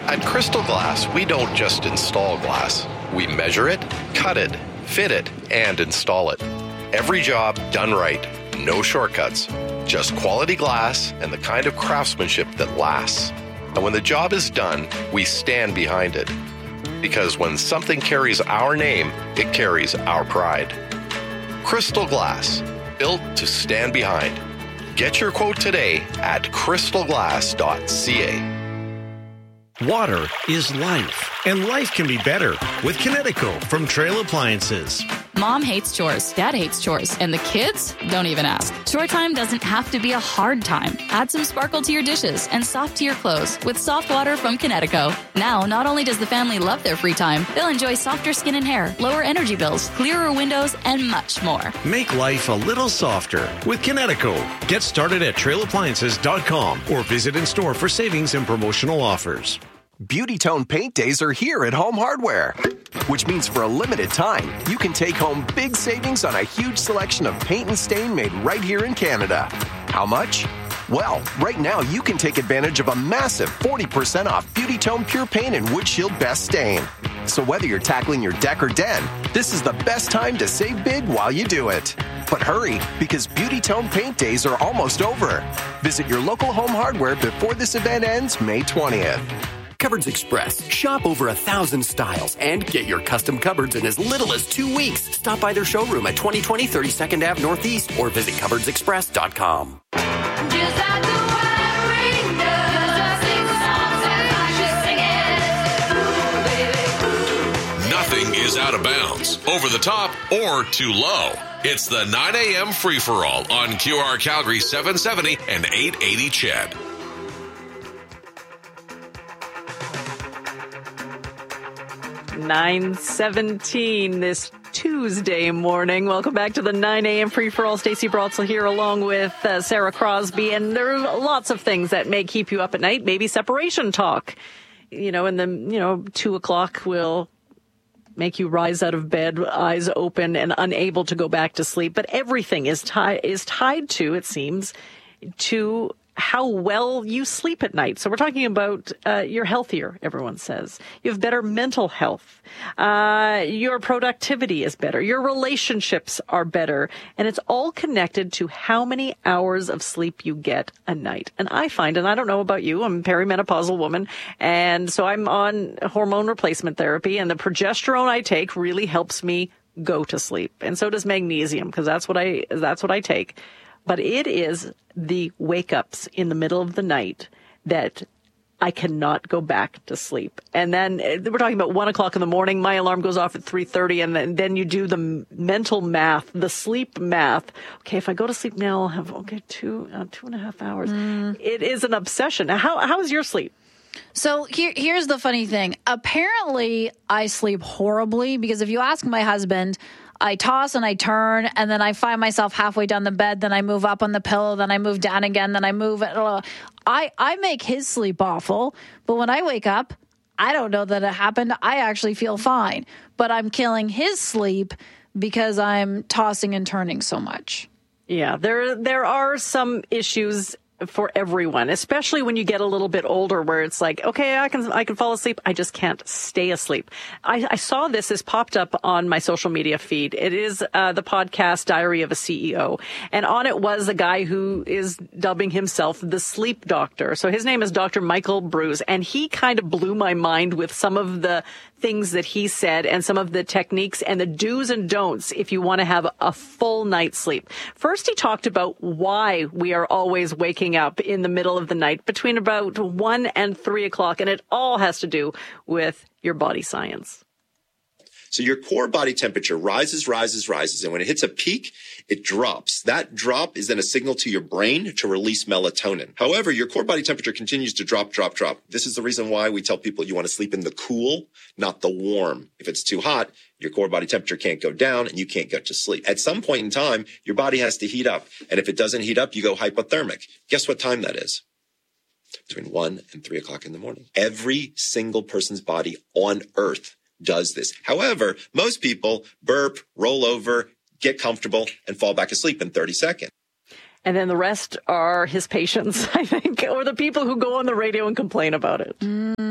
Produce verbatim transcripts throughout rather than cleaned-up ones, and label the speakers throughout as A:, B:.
A: At Crystal Glass, we don't just install glass. We measure it, cut it, fit it, and install it. Every job done right. No shortcuts. Just quality glass and the kind of craftsmanship that lasts. And when the job is done, we stand behind it. Because when something carries our name, it carries our pride. Crystal Glass, built to stand behind. Get your quote today at crystal glass dot c a.
B: Water is life, and life can be better with Kinetico from Trail Appliances.
C: Mom hates chores, Dad hates chores, and the kids don't even ask. Chore time doesn't have to be a hard time. Add some sparkle to your dishes and soft to your clothes with soft water from Kinetico. Now, not only does the family love their free time, they'll enjoy softer skin and hair, lower energy bills, clearer windows, and much more.
B: Make life a little softer with Kinetico. Get started at trail appliances dot com or visit in store for savings and promotional offers.
D: Beauty Tone Paint Days are here at Home Hardware, which means for a limited time, you can take home big savings on a huge selection of paint and stain made right here in Canada. How much? Well, right now you can take advantage of a massive forty percent off Beauty Tone Pure Paint and Wood Shield Best Stain. So whether you're tackling your deck or den, this is the best time to save big while you do it. But hurry, because Beauty Tone Paint Days are almost over. Visit your local Home Hardware before this event ends May twentieth.
E: Cupboards Express. Shop over a thousand styles and get your custom cupboards in as little as two weeks. Stop by their showroom at twenty twenty thirty-second Avenue Northeast or visit cupboards express dot com.
F: Nothing is out of bounds, over the top, or too low. It's the nine a.m. free-for-all on Q R Calgary seven seventy and eight eighty C H E D.
G: nine seventeen this Tuesday morning. Welcome back to the nine a.m. free-for-all. Stacey Brotzel here along with uh, Sarah Crosby. And there are lots of things that may keep you up at night. Maybe separation talk. You know, and then, you know, two o'clock will make you rise out of bed, eyes open and unable to go back to sleep. But everything is, ti- is tied to, it seems, to how well you sleep at night. So we're talking about uh, you're healthier, everyone says. You have better mental health. Uh, your productivity is better. Your relationships are better. And it's all connected to how many hours of sleep you get a night. And I find, and I don't know about you, I'm a perimenopausal woman, and so I'm on hormone replacement therapy, and the progesterone I take really helps me go to sleep. And so does magnesium, because that's what I that's what I take. But it is the wake-ups in the middle of the night that I cannot go back to sleep. And then we're talking about one o'clock in the morning. My alarm goes off at three thirty, and then, then you do the mental math, the sleep math. Okay, if I go to sleep now, I'll have, okay, two, uh, two and a half hours. Mm. It is an obsession. How, how is your sleep?
H: So here, here's the funny thing. Apparently, I sleep horribly because if you ask my husband, I toss and I turn, and then I find myself halfway down the bed. Then I move up on the pillow. Then I move down again. Then I move. I I make his sleep awful, but when I wake up, I don't know that it happened. I actually feel fine, but I'm killing his sleep because I'm tossing and turning so much.
G: Yeah, there there are some issues for everyone, especially when you get a little bit older, where it's like, okay, I can I can fall asleep, I just can't stay asleep. I, I saw this as popped up on my social media feed. It is uh, the podcast Diary of a C E O, and on it was a guy who is dubbing himself the sleep doctor. So his name is Doctor Michael Brews, and he kind of blew my mind with some of the things that he said and some of the techniques and the do's and don'ts if you want to have a full night's sleep. First, he talked about why we are always waking up in the middle of the night between about one and three o'clock, and it all has to do with your body science.
I: So your core body temperature rises, rises, rises, and when it hits a peak, it drops. That drop is then a signal to your brain to release melatonin. However, your core body temperature continues to drop, drop, drop. This is the reason why we tell people you want to sleep in the cool, not the warm. If it's too hot, your core body temperature can't go down and you can't get to sleep. At some point in time, your body has to heat up. And if it doesn't heat up, you go hypothermic. Guess what time that is? Between one and three o'clock in the morning. Every single person's body on Earth does this. However, most people burp, roll over, get comfortable, and fall back asleep in thirty seconds.
G: And then the rest are his patients, I think, or the people who go on the radio and complain about it.
H: Mm,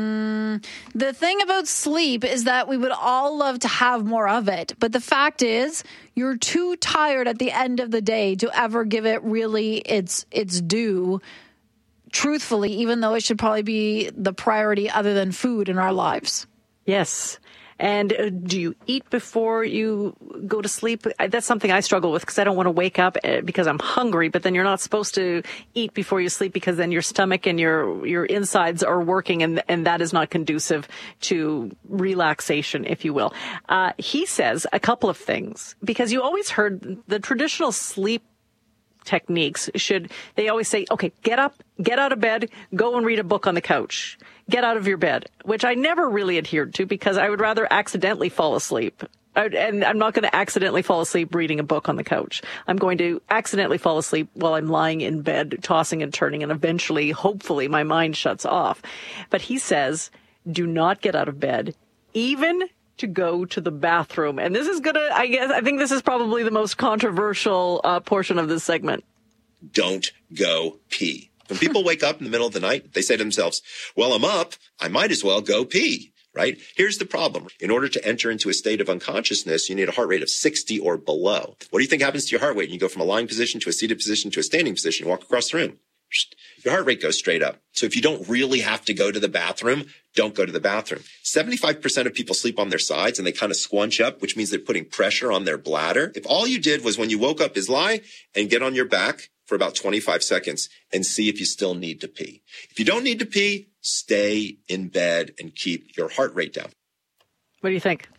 H: Mm, the thing about sleep is that we would all love to have more of it. But the fact is, you're too tired at the end of the day to ever give it really its its due, truthfully, even though it should probably be the priority other than food in our lives.
G: Yes. And uh, do you eat before you go to sleep? That's something I struggle with because I don't want to wake up because I'm hungry, but then you're not supposed to eat before you sleep because then your stomach and your your insides are working, and and that is not conducive to relaxation, if you will. Uh, he says a couple of things because you always heard the traditional sleep techniques should, they always say, okay, get up, get out of bed, go and read a book on the couch. Get out of your bed, which I never really adhered to because I would rather accidentally fall asleep. I, and I'm not going to accidentally fall asleep reading a book on the couch. I'm going to accidentally fall asleep while I'm lying in bed, tossing and turning, and eventually, hopefully, my mind shuts off. But he says, do not get out of bed, even to go to the bathroom. And this is going to, I guess, I think this is probably the most controversial uh, portion of this segment.
I: Don't go pee. When people wake up in the middle of the night, they say to themselves, well, I'm up. I might as well go pee, right? Here's the problem. In order to enter into a state of unconsciousness, you need a heart rate of sixty or below. What do you think happens to your heart rate when you go from a lying position to a seated position to a standing position? You walk across the room. Your heart rate goes straight up. So if you don't really have to go to the bathroom, don't go to the bathroom. seventy-five percent of people sleep on their sides and they kind of squunch up, which means they're putting pressure on their bladder. If all you did was when you woke up is lie and get on your back for about twenty-five seconds and see if you still need to pee. If you don't need to pee, stay in bed and keep your heart rate down.
G: What do you think?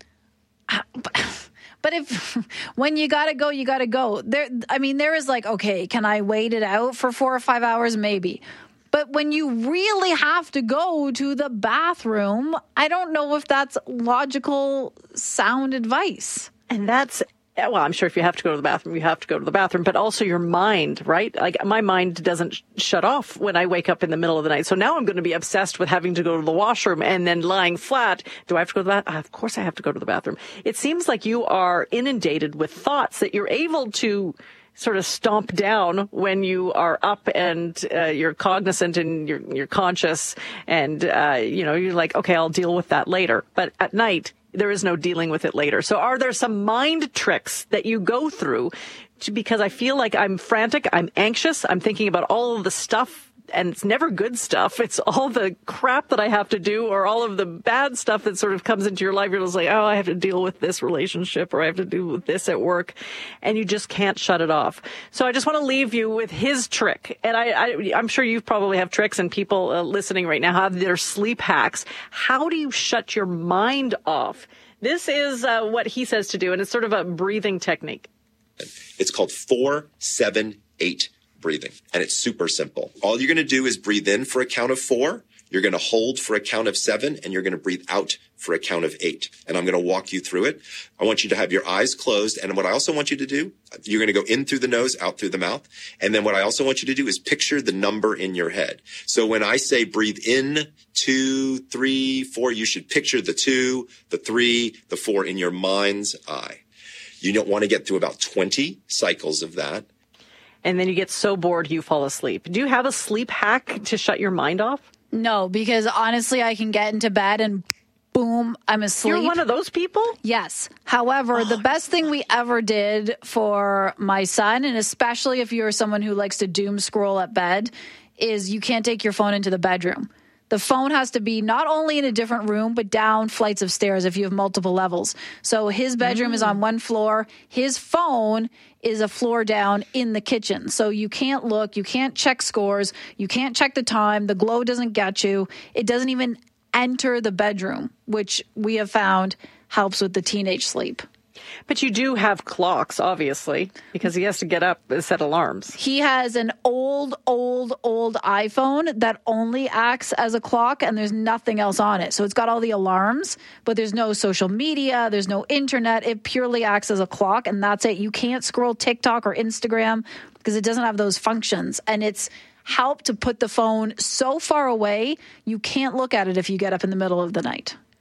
H: But if when you got to go, you got to go. There, I mean, there is like, okay, can I wait it out for four or five hours? Maybe. But when you really have to go to the bathroom, I don't know if that's logical, sound advice.
G: And that's, well, I'm sure if you have to go to the bathroom, you have to go to the bathroom, but also your mind, right? Like my mind doesn't sh- shut off when I wake up in the middle of the night. So now I'm going to be obsessed with having to go to the washroom and then lying flat. Do I have to go to the bathroom? Of course I have to go to the bathroom. It seems like you are inundated with thoughts that you're able to sort of stomp down when you are up and uh, you're cognizant and you're, you're conscious and, uh, you know, you're like, okay, I'll deal with that later. But at night, there is no dealing with it later. So are there some mind tricks that you go through to, because I feel like I'm frantic, I'm anxious, I'm thinking about all of the stuff, and it's never good stuff. It's all the crap that I have to do or all of the bad stuff that sort of comes into your life. You're just like, oh, I have to deal with this relationship or I have to deal with this at work. And you just can't shut it off. So I just want to leave you with his trick. And I, I, I'm sure you probably have tricks, and people uh, listening right now have their sleep hacks. How do you shut your mind off? This is uh, what he says to do, and it's sort of a breathing technique.
I: It's called four, seven, eight breathing, and it's super simple. All you're going to do is breathe in for a count of four. You're going to hold for a count of seven, and you're going to breathe out for a count of eight. And I'm going to walk you through it. I want you to have your eyes closed. And what I also want you to do, you're going to go in through the nose, out through the mouth. And then what I also want you to do is picture the number in your head. So when I say breathe in, two, three, four, you should picture the two, the three, the four in your mind's eye. You don't want to get through about twenty cycles of that.
G: And then you get so bored you fall asleep. Do you have a sleep hack to shut your mind off?
H: No, because honestly, I can get into bed and boom, I'm asleep.
G: You're one of those people?
H: Yes. However, oh, the best thing we ever did for my son, and especially if you're someone who likes to doom scroll at bed, is you can't take your phone into the bedroom. The phone has to be not only in a different room, but down flights of stairs if you have multiple levels. So his bedroom mm. is on one floor. His phone is a floor down in the kitchen. So you can't look, you can't check scores, you can't check the time, the glow doesn't get you. It doesn't even enter the bedroom, which we have found helps with the teenage sleep.
G: But you do have clocks, obviously, because he has to get up and set alarms.
H: He has an old, old, old iPhone that only acts as a clock, and there's nothing else on it. So it's got all the alarms, but there's no social media, there's no internet. It purely acts as a clock, and that's it. You can't scroll TikTok or Instagram because it doesn't have those functions. And it's helped to put the phone so far away, you can't look at it if you get up in the middle of the night.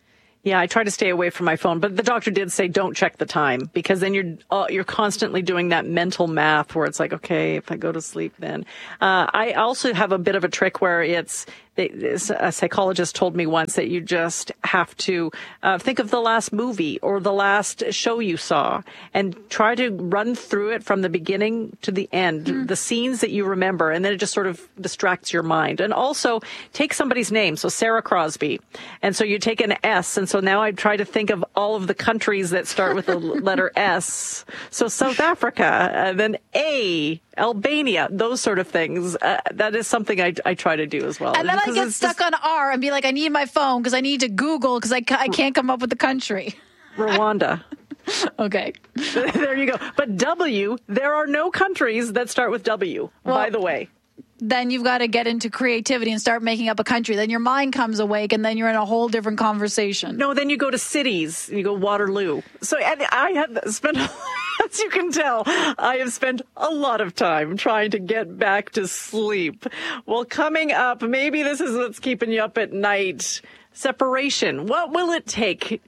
G: Yeah, I try to stay away from my phone, but the doctor did say don't check the time because then you're uh, you're constantly doing that mental math where it's like, okay, if I go to sleep then. Uh, I also have a bit of a trick where it's, a psychologist told me once that you just have to uh, think of the last movie or the last show you saw and try to run through it from the beginning to the end, mm. the scenes that you remember, and then it just sort of distracts your mind. And also take somebody's name, so Sarah Crosby, and so you take an S, and so now I try to think of all of the countries that start with the letter S. So South Africa, and then A, Albania, those sort of things. Uh, that is something I, I try to do as well.
H: And then I get stuck just... on R and be like, I need my phone because I need to Google because I, ca- I can't come up with the country.
G: Rwanda.
H: Okay.
G: There you go. But W, there are no countries that start with W, well, by the way.
H: Then you've got to get into creativity and start making up a country. Then your mind comes awake, and then you're in a whole different conversation.
G: No, then you go to cities. You go Waterloo. So and I have spent, as you can tell, I have spent a lot of time trying to get back to sleep. Well, coming up, maybe this is what's keeping you up at night. Separation. What will it take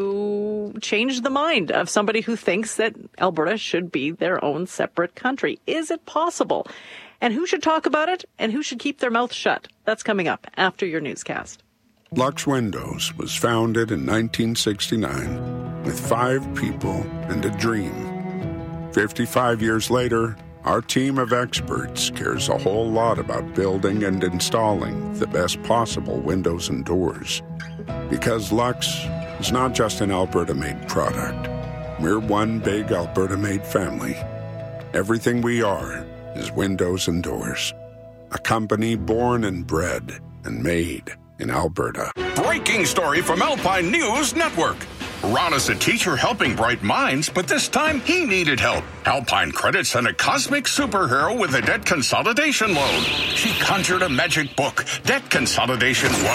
G: to change the mind of somebody who thinks that Alberta should be their own separate country? Is it possible? And who should talk about it and who should keep their mouth shut? That's coming up after your newscast.
J: Lux Windows was founded in nineteen sixty-nine with five people and a dream. fifty-five years later, our team of experts cares a whole lot about building and installing the best possible windows and doors. Because Lux is not just an Alberta-made product. We're one big Alberta-made family. Everything we are is windows and doors. A company born and bred and made in Alberta.
K: Breaking story from Alpine News Network. Ron is a teacher helping bright minds, but this time he needed help. Alpine Credit sent a cosmic superhero with a debt consolidation loan. She conjured a magic book, Debt Consolidation one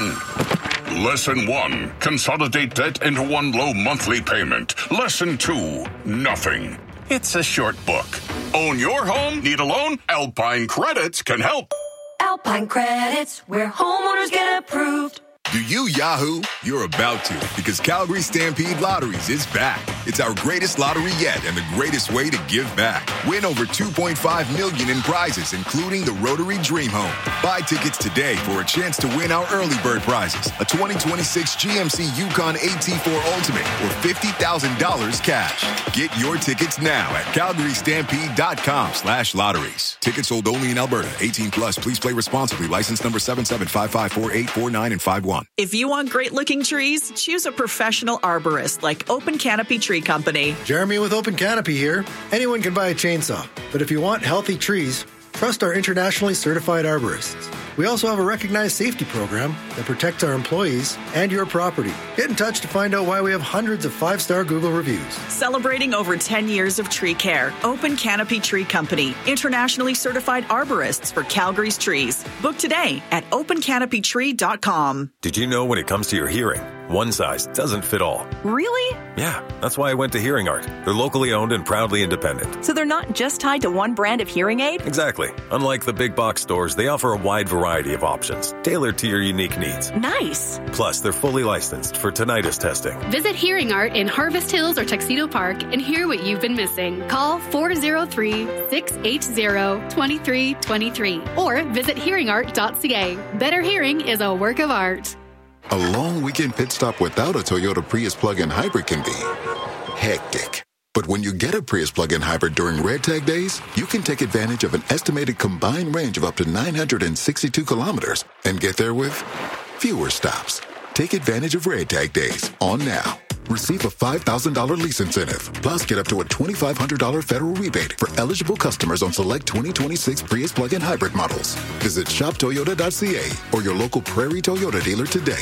K: oh one. Lesson one, consolidate debt into one low monthly payment. Lesson two, nothing. It's a short book. Own your home? Need a loan? Alpine Credits can help.
L: Alpine Credits, where homeowners get approved.
M: Do you Yahoo? You're about to, because Calgary Stampede Lotteries is back. It's our greatest lottery yet and the greatest way to give back. Win over two point five million dollars in prizes, including the Rotary Dream Home. Buy tickets today for a chance to win our early bird prizes, a twenty twenty-six G M C Yukon A T four Ultimate, or fifty thousand dollars cash. Get your tickets now at calgarystampede.com slash lotteries. Tickets sold only in Alberta. eighteen plus. Please play responsibly. License number seven seven five five four eight four nine and five one.
N: If you want great-looking trees, choose a professional arborist like Open Canopy Tree Company.
O: Jeremy with Open Canopy here. Anyone can buy a chainsaw, but if you want healthy trees, trust our internationally certified arborists. We also have a recognized safety program that protects our employees and your property. Get in touch to find out why we have hundreds of five-star Google reviews.
N: Celebrating over ten years of tree care. Open Canopy Tree Company, internationally certified arborists for Calgary's trees. Book today at open canopy tree dot com.
P: Did you know when it comes to your hearing, one size doesn't fit all?
Q: Really?
P: Yeah, that's why I went to Hearing Art. They're locally owned and proudly independent.
Q: So they're not just tied to one brand of hearing aid?
P: Exactly. Unlike the big box stores, they offer a wide variety of options, tailored to your unique needs.
Q: Nice.
P: Plus, they're fully licensed for tinnitus testing.
R: Visit Hearing Art in Harvest Hills or Tuxedo Park and hear what you've been missing. Call four oh three, six eight zero, two three two three or visit hearing art dot c a. Better hearing is a work of art.
S: A long weekend pit stop without a Toyota Prius plug-in hybrid can be hectic. But when you get a Prius plug-in hybrid during Red Tag days, you can take advantage of an estimated combined range of up to nine hundred sixty-two kilometers and get there with fewer stops. Take advantage of Red Tag days on now. Receive a five thousand dollars lease incentive, plus get up to a twenty-five hundred dollars federal rebate for eligible customers on select twenty twenty-six Prius plug-in hybrid models. Visit shop toyota dot c a or your local Prairie Toyota dealer today.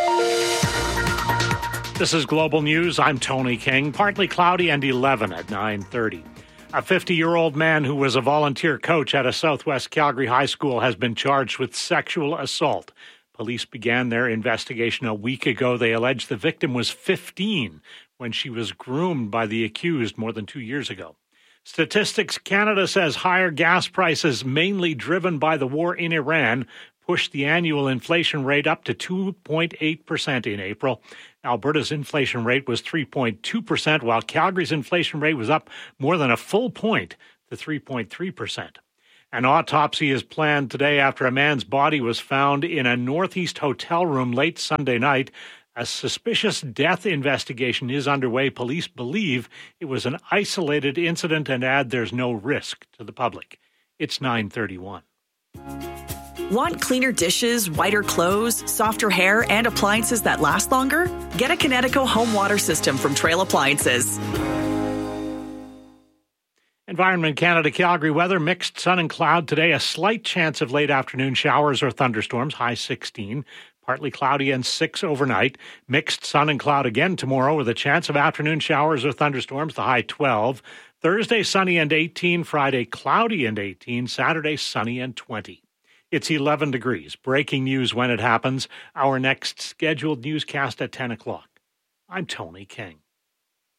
T: This is Global News. I'm Tony King. Partly cloudy and eleven at nine thirty. A fifty-year-old man who was a volunteer coach at a Southwest Calgary high school has been charged with sexual assault. Police began their investigation a week ago. They allege the victim was fifteen when she was groomed by the accused more than two years ago. Statistics Canada says higher gas prices, mainly driven by the war in Iran, pushed the annual inflation rate up to two point eight percent in April. Alberta's inflation rate was three point two percent, while Calgary's inflation rate was up more than a full point to three point three percent. An autopsy is planned today after a man's body was found in a Northeast hotel room late Sunday night. A suspicious death investigation is underway. Police believe it was an isolated incident and add there's no risk to the public. It's nine thirty-one.
N: Want cleaner dishes, whiter clothes, softer hair, and appliances that last longer? Get a Kinetico home water system from Trail Appliances.
T: Environment Canada Calgary weather, mixed sun and cloud today. A slight chance of late afternoon showers or thunderstorms, high sixteen. Partly cloudy and six overnight. Mixed sun and cloud again tomorrow with a chance of afternoon showers or thunderstorms, the high twelve. Thursday sunny and eighteen. Friday cloudy and eighteen. Saturday sunny and twenty. It's eleven degrees. Breaking news when it happens. Our next scheduled newscast at ten o'clock. I'm Tony King.